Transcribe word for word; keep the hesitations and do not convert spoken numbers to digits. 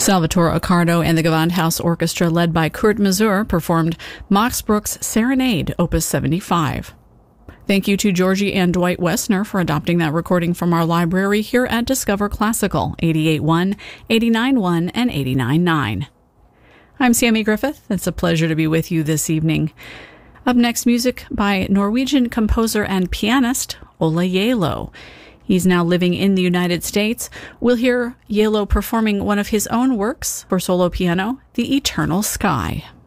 Salvatore Accardo and the Gewandhaus Orchestra, led by Kurt Masur, performed Max Bruch's Serenade, Opus seventy-five. Thank you to Georgie and Dwight Wessner for adopting that recording from our library here at Discover Classical, eighty-eight point one, eighty-nine point one, and eighty-nine point nine. I'm Sammy Griffith. It's a pleasure to be with you this evening. Up next, music by Norwegian composer and pianist Ola Gjeilo. He's now living in the United States. We'll hear Gjeilo performing one of his own works for solo piano, The Eternal Sky.